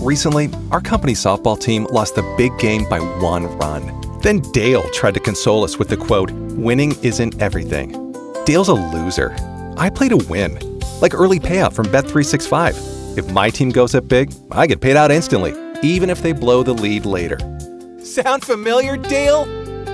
Recently, our company softball team lost the big game by 1 run. Then Dale tried to console us with the quote, "Winning isn't everything." Dale's a loser. I play to win. Like early payout from Bet365. If my team goes up big, I get paid out instantly, even if they blow the lead later. Sound familiar, Dale?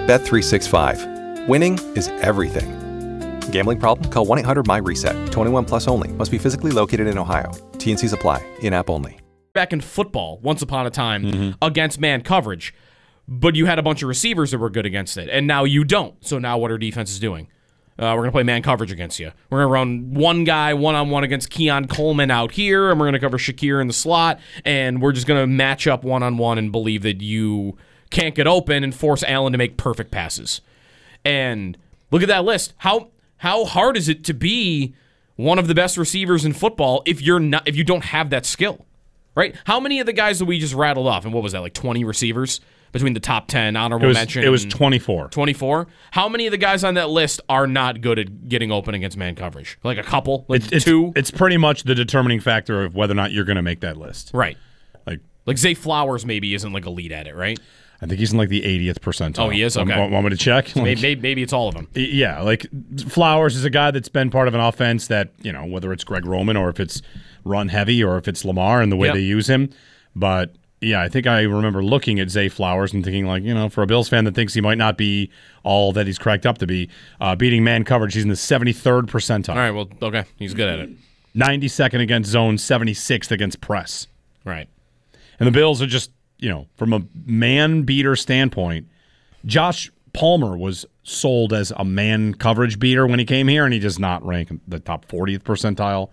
Bet365. Winning is everything. Gambling problem? Call 1-800-MY-RESET. 21 plus only. Must be physically located in Ohio. T&Cs apply. In-app only. Back in football, once upon a time, against man coverage, but you had a bunch of receivers that were good against it, and now you don't. So now what are defenses doing? We're going to play man coverage against you. We're going to run one guy one-on-one against Keon Coleman out here, and we're going to cover Shakir in the slot, and we're just going to match up one-on-one and believe that you can't get open and force Allen to make perfect passes. And look at that list. How hard is it to be one of the best receivers in football if you don't have that skill? Right? How many of the guys that we just rattled off, and what was that, like 20 receivers between the top 10, honorable mention? It was 24. 24? How many of the guys on that list are not good at getting open against man coverage? Like a couple? Like two? It's pretty much the determining factor of whether or not you're going to make that list. Right. Like Zay Flowers maybe isn't like elite at it, right? I think he's in like the 80th percentile. Oh, he is? Okay. Want me to check? Maybe it's all of them. Yeah, like Flowers is a guy that's been part of an offense that, whether it's Greg Roman or if it's run heavy or if it's Lamar and the way they use him. But, yeah, I think I remember looking at Zay Flowers and thinking, like, for a Bills fan that thinks he might not be all that he's cracked up to be, beating man coverage, he's in the 73rd percentile. All right, well, okay. He's good at it. 92nd against zone, 76th against press. Right. And the Bills are just, from a man-beater standpoint, Josh Palmer was sold as a man coverage beater when he came here, and he does not rank in the top 40th percentile.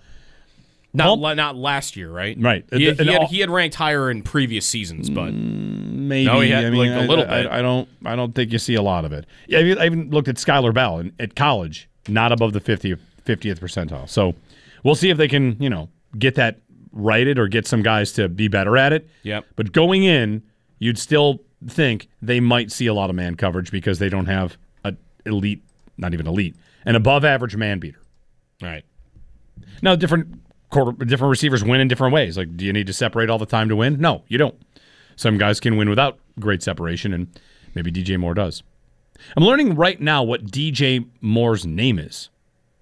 Not last year, right? Right. He had ranked higher in previous seasons, but maybe. No, he had a little bit. I don't think you see a lot of it. Yeah, I even looked at Skylar Bell at college, not above the 50th percentile. So we'll see if they can, get that righted or get some guys to be better at it. Yep. But going in, you'd still think they might see a lot of man coverage because they don't have an elite, not even elite, an above average man beater. Right. Now, different receivers win in different ways. Like, do you need to separate all the time to win? No, you don't. Some guys can win without great separation, and maybe DJ Moore does. I'm learning right now what DJ Moore's name is.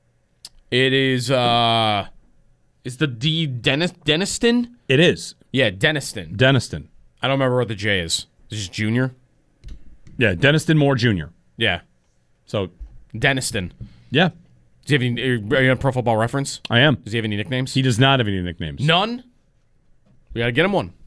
It is, is the D Deniston? It is. Yeah, Deniston. Deniston. I don't remember what the J is. Is it Junior? Yeah, Deniston Moore Jr. Yeah. So, Deniston. yeah. Does he have any, are you on Pro Football Reference? I am. Does he have any nicknames? He does not have any nicknames. None? We got to get him one.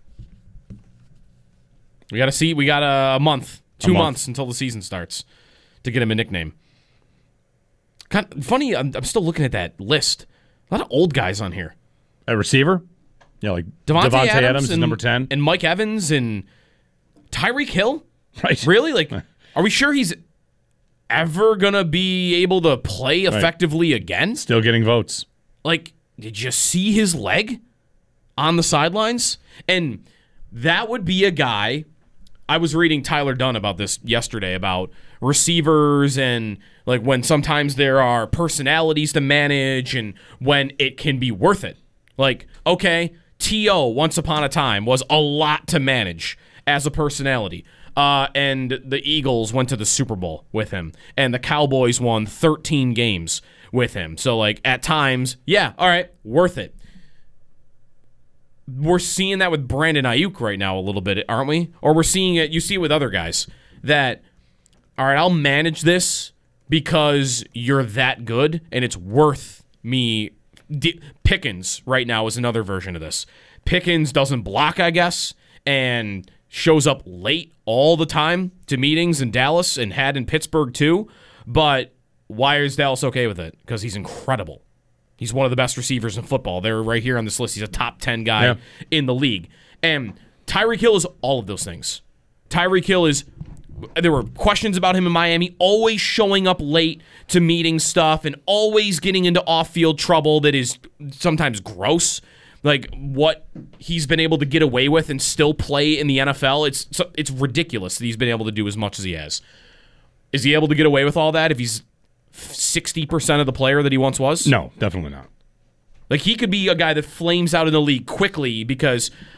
We got to see. We got a month, 2 months until the season starts to get him a nickname. Kind of funny, I'm still looking at that list. A lot of old guys on here. A receiver? Yeah, like Devontae Adams is and, number 10. And Mike Evans and Tyreek Hill? Right. Really? Like, are we sure he's ever going to be able to play effectively again? Still getting votes. Like, did you see his leg on the sidelines? And that would be a guy. I was reading Tyler Dunn about this yesterday about receivers and like when sometimes there are personalities to manage and when it can be worth it. Like, okay, T.O. once upon a time was a lot to manage as a personality. And the Eagles went to the Super Bowl with him. And the Cowboys won 13 games with him. So, like, at times, yeah, all right, worth it. We're seeing that with Brandon Ayuk right now a little bit, aren't we? Or we're seeing it, you see it with other guys, that, all right, I'll manage this because you're that good, and it's worth me. Pickens right now is another version of this. Pickens doesn't block, I guess, and shows up late all the time to meetings in Dallas and had in Pittsburgh too. But why is Dallas okay with it? Because he's incredible. He's one of the best receivers in football. They're right here on this list. He's a top 10 guy in the league. And Tyreek Hill is all of those things. Tyreek Hill is, there were questions about him in Miami, always showing up late to meeting stuff and always getting into off-field trouble that is sometimes gross. Like what he's been able to get away with and still play in the NFL, it's ridiculous that he's been able to do as much as he has. Is he able to get away with all that if he's 60% of the player that he once was? No, definitely not. Like he could be a guy that flames out in the league quickly because